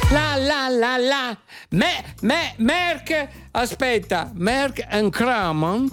La. Merck, aspetta, Merck and Cramon.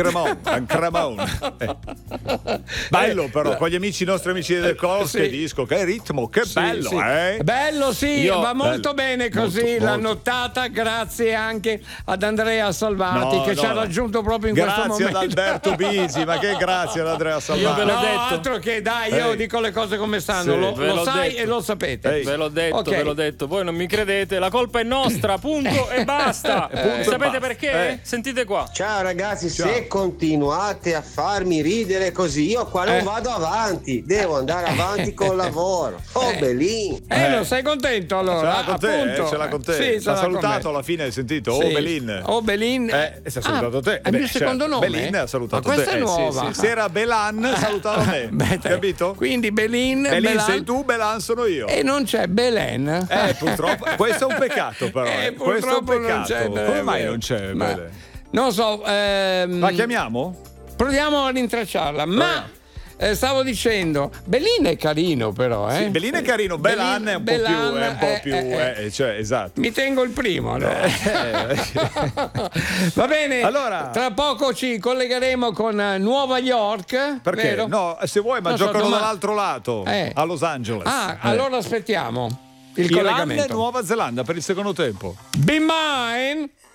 Bello però, con i nostri amici del Cos, sì. che disco, che ritmo, che bello, sì. eh? Bello, sì, va molto bene così molto, la molto. nottata, grazie anche ad Andrea Salvati che ci ha raggiunto proprio in questo momento. Grazie ad Alberto Bisi, ma che grazie ad Andrea Salvati. Io ve l'ho No, detto. altro che dai, io dico le cose come stanno, Sì, lo ve l'ho sai detto. e lo sapete. Ve l'ho detto, Ok. ve l'ho detto. Voi non mi credete, la colpa è nostra, punto e basta. e Sapete basta. perché? Sentite qua. Ciao ragazzi, se continuate a farmi ridere così, io qua non vado avanti, devo andare avanti col lavoro. Oh, Belin! Lo sei contento allora? Ce l'ha con te, appunto. ce l'ha con te. Sì, Ti ha ce l'ha con salutato me. alla fine, hai sentito? Sì. Oh Belin. Oh Belin. Si è salutato te. È il mio secondo nome? Belin ha salutato Ma te. questa è nuova. Sì. Se era Belan, ha salutato me. Beh, dai. Capito? Quindi Belin Belin sei tu, Belan sono io. e non c'è Belen. Purtroppo, questo è un peccato però. Questo è un purtroppo non peccato. c'è, Come mai non c'è Ma- Belen? Non so, La chiamiamo? proviamo a rintracciarla, ma stavo dicendo, Belin è carino però, Sì, Belin è carino, Belan è un po' più, cioè, esatto. Mi tengo il primo, allora. Va bene, Allora. tra poco ci collegheremo con Nuova York. Perché? vero? No, se vuoi, ma Non so, giocano domani- dall'altro lato, a Los Angeles. Allora aspettiamo il Iran e collegamento. Nuova Zelanda per il secondo tempo. Be mine.